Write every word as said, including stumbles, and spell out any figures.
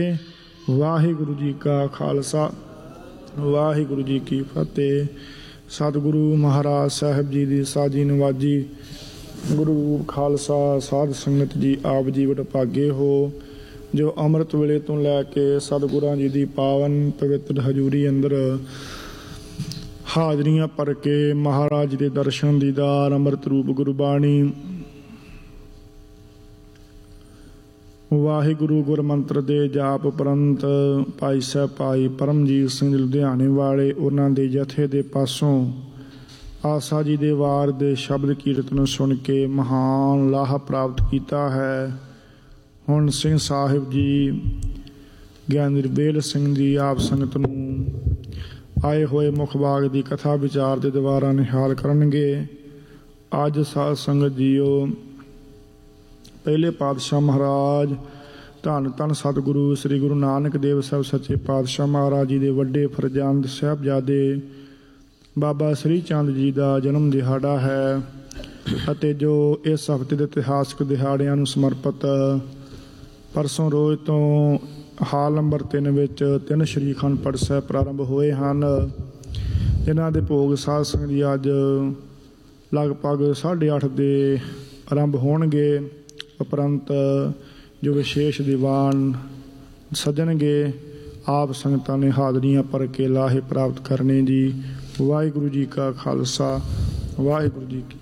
ਵਾਹਿਗੁਰੂ ਜੀ ਕਾ ਖਾਲਸਾ ਵਾਹਿਗੁਰੂ ਜੀ ਕੀ ਫਤਿਹ। ਸਤਿਗੁਰੂ ਮਹਾਰਾਜ ਸਾਹਿਬ ਜੀ ਦੀ ਸਾਜੀ ਨਵਾਜੀ। ਗੁਰੂ ਖਾਲਸਾ ਸਾਧ ਸੰਗਤ ਜੀ, ਆਪ ਜੀ ਵਡਭਾਗੇ ਹੋ ਜੋ ਅੰਮ੍ਰਿਤ ਵੇਲੇ ਤੋਂ ਲੈ ਕੇ ਸਤਿਗੁਰਾਂ ਜੀ ਦੀ ਪਾਵਨ ਪਵਿੱਤਰ ਹਜ਼ੂਰੀ ਅੰਦਰ ਹਾਜ਼ਰੀਆਂ ਭਰ ਕੇ ਮਹਾਰਾਜ ਦੇ ਦਰਸ਼ਨ ਦੀਦਾਰ ਅੰਮ੍ਰਿਤ ਰੂਪ ਗੁਰਬਾਣੀ ਵਾਹਿਗੁਰੂ ਗੁਰਮੰਤਰ ਦੇ ਜਾਪ ਉਪਰੰਤ ਭਾਈ ਸਾਹਿਬ ਭਾਈ ਪਰਮਜੀਤ ਸਿੰਘ ਲੁਧਿਆਣੇ ਵਾਲੇ ਉਹਨਾਂ ਦੇ ਜਥੇ ਦੇ ਪਾਸੋਂ ਆਸਾ ਜੀ ਦੇ ਵਾਰ ਦੇ ਸ਼ਬਦ ਕੀਰਤਨ ਸੁਣ ਕੇ ਮਹਾਨ ਲਾਹਾ ਪ੍ਰਾਪਤ ਕੀਤਾ ਹੈ। ਹੁਣ ਸਿੰਘ ਸਾਹਿਬ ਜੀ ਗਿਆਨੀ ਰਵੇਲ ਸਿੰਘ ਜੀ ਆਪ ਸੰਗਤ ਨੂੰ ਆਏ ਹੋਏ ਮੁੱਖ ਬਾਗ ਦੀ ਕਥਾ ਵਿਚਾਰ ਦੇ ਦੁਆਰਾ ਨਿਹਾਲ ਕਰਨਗੇ। ਅੱਜ ਸਾਧ ਸੰਗਤ ਜੀਓ, ਪਹਿਲੇ ਪਾਤਸ਼ਾਹ ਮਹਾਰਾਜ ਧੰਨ ਧੰਨ ਸਤਿਗੁਰੂ ਸ੍ਰੀ ਗੁਰੂ ਨਾਨਕ ਦੇਵ ਸਾਹਿਬ ਸੱਚੇ ਪਾਤਸ਼ਾਹ ਮਹਾਰਾਜ ਜੀ ਦੇ ਵੱਡੇ ਫਰਜ਼ੰਦ ਸਾਹਿਬਜ਼ਾਦੇ ਬਾਬਾ ਸ੍ਰੀ ਚੰਦ ਜੀ ਦਾ ਜਨਮ ਦਿਹਾੜਾ ਹੈ ਅਤੇ ਜੋ ਇਸ ਹਫ਼ਤੇ ਦੇ ਇਤਿਹਾਸਕ ਦਿਹਾੜਿਆਂ ਨੂੰ ਸਮਰਪਿਤ ਪਰਸੋਂ ਰੋਜ਼ ਤੋਂ ਹਾਲ ਨੰਬਰ ਤਿੰਨ ਵਿੱਚ ਤਿੰਨ ਸ਼੍ਰੀ ਅਖੰਡ ਪਾਠ ਸਾਹਿਬ ਪ੍ਰਾਰੰਭ ਹੋਏ ਹਨ। ਇਹਨਾਂ ਦੇ ਭੋਗ ਸਾਧ ਸੰਗਤ ਜੀ ਅੱਜ ਲਗਭਗ ਸਾਢੇ ਅੱਠ ਦੇ ਆਰੰਭ ਹੋਣਗੇ। ਉਪਰੰਤ ਜੋ ਵਿਸ਼ੇਸ਼ ਦੀਵਾਨ ਸੱਜਣਗੇ, ਆਪ ਸੰਗਤਾਂ ਨੇ ਹਾਜ਼ਰੀਆਂ ਭਰ ਕੇ ਲਾਹੇ ਪ੍ਰਾਪਤ ਕਰਨੇ ਜੀ। ਵਾਹਿਗੁਰੂ ਜੀ ਕਾ ਖਾਲਸਾ ਵਾਹਿਗੁਰੂ ਜੀ ਕੀ